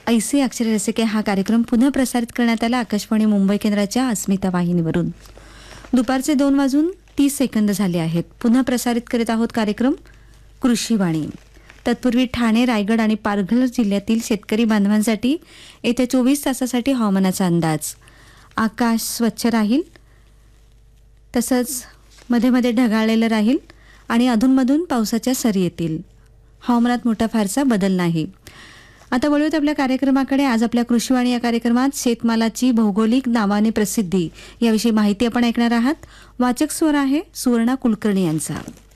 ऐसे अक्षर रसिके हा कार्यक्रम पुन्हा प्रसारित करण्यात आला आकाशवाणी मुंबई केंद्राच्या अस्मिता वाहिनीवरून. दुपारचे 2:30 झाले आहेत. पुन्हा प्रसारित करीत आहोत कार्यक्रम कृषीवाणी. तत्पूर्वी ठाणे, रायगड आणि पालघर जिल्ह्यातील शेतकरी बांधवांसाठी येत्या 24 तासासाठी हवामानाचा अंदाज. आकाश स्वच्छ राहील, तसंच मध्ये मध्ये ढगाळलेलं राहील आणि अधूनमधून पावसाच्या सरी येतील. हवामानात मोठा फारसा बदल नाही. आता वळूयात आपल्या कार्यक्रमाकडे. आज आपल्या कृषीवाणी या कार्यक्रमात शेतमालाची भौगोलिक नावाने प्रसिद्धी याविषयी माहिती आपण ऐकणार आहात. वाचक स्वर आहे सुवर्णा कुलकर्णी यांचा.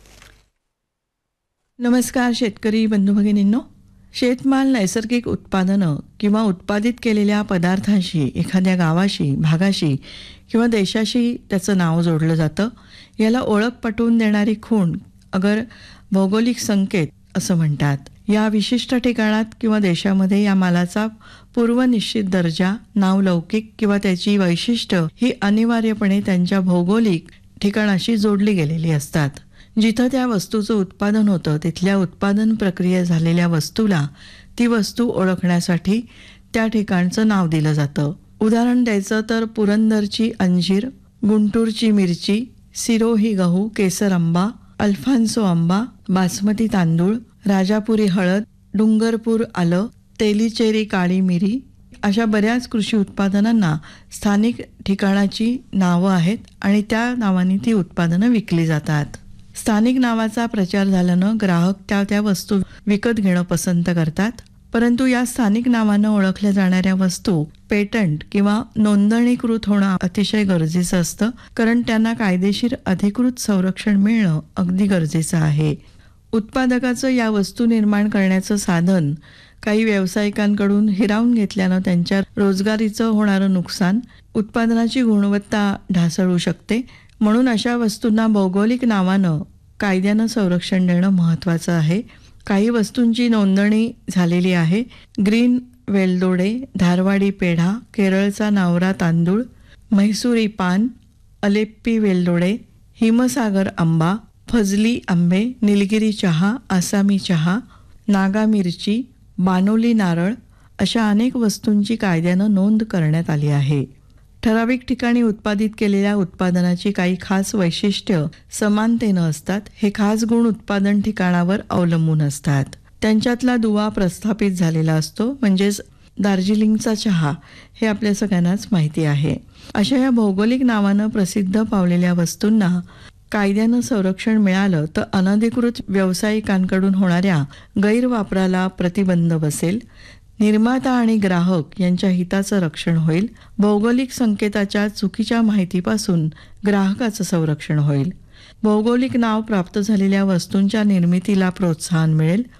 नमस्कार शेतकरी बंधू भगिनींनो. शेतमाल नैसर्गिक उत्पादनं किंवा उत्पादित केलेल्या पदार्थांशी एखाद्या गावाशी, भागाशी किंवा देशाशी त्याचं नाव जोडलं जातं. याला ओळख पटवून देणारी खूण अगर भौगोलिक संकेत असं म्हणतात. या विशिष्ट ठिकाणात किंवा देशामध्ये या मालाचा पूर्वनिश्चित दर्जा, नावलौकिक किंवा त्याची वैशिष्ट्य ही अनिवार्यपणे त्यांच्या भौगोलिक ठिकाणाशी जोडली गेलेली असतात. जिथं त्या वस्तूचं उत्पादन होतं तिथल्या उत्पादन प्रक्रिया झालेल्या वस्तूला ती वस्तू ओळखण्यासाठी त्या ठिकाणचं नाव दिलं जातं. उदाहरण द्यायचं तर पुरंदरची अंजीर, गुंटूरची मिरची, सिरोही गहू, केसर आंबा, अल्फान्सो आंबा, बासमती तांदूळ, राजापुरी हळद, डुंगरपूर आलं, तेलीचेरी काळी मिरी अशा बऱ्याच कृषी उत्पादनांना स्थानिक ठिकाणाची नावं आहेत आणि त्या नावाने ती उत्पादनं विकली जातात. स्थानिक नावाचा प्रचार झाल्यानं ग्राहक त्या वस्तू विकत घेणं पसंत करतात. परंतु या स्थानिक नावानं ओळखल्या जाणाऱ्या वस्तू पेटंट किंवा नोंदणीकृत होणं अतिशय गरजेचं असतं, कारण त्यांना कायदेशीर अधिकृत संरक्षण मिळणं अगदी गरजेचं आहे. उत्पादकाचं या वस्तू निर्माण करण्याचं साधन काही व्यावसायिकांकडून हिरावून घेतल्यानं त्यांच्या रोजगारीचं होणारं नुकसान, उत्पादनाची गुणवत्ता ढासळू शकते. म्हणून अशा वस्तूंना भौगोलिक नावानं कायद्यानं संरक्षण देणं महत्त्वाचं आहे. काही वस्तूंची नोंदणी झालेली आहे. ग्रीन वेलदोडे, धारवाडी पेढा, केरळचा नावरा तांदूळ, म्हैसूरी पान, अलेप्पी वेलदोडे, हिमसागर आंबा, फजली आंबे, निलगिरी चहा, आसामी चहा, नागा मिरची, बानोली नारळ अशा अनेक वस्तूंची कायद्यानं नोंद करण्यात आली आहे. ठराविक ठिकाणी उत्पादित केलेल्या उत्पादनाची काही खास वैशिष्ट्य समानतेनं असतात. हे खास गुण उत्पादन ठिकाणावर अवलंबून असतात. त्यांच्यातला दुवा प्रस्थापित झालेला असतो, म्हणजेच दार्जिलिंगचा चहा हे आपल्या सगळ्यांनाच माहिती आहे. अशा या भौगोलिक नावानं प्रसिद्ध पावलेल्या वस्तूंना कायद्यानं संरक्षण मिळालं तर अनधिकृत व्यावसायिकांकडून होणाऱ्या गैरवापराला प्रतिबंध बसेल. निर्माता आणि ग्राहक यांच्या हिताचं रक्षण होईल. भौगोलिक संकेताच्या चुकीच्या माहितीपासून ग्राहकाचं संरक्षण होईल. भौगोलिक नाव प्राप्त झालेल्या वस्तूंच्या निर्मितीला प्रोत्साहन मिळेल.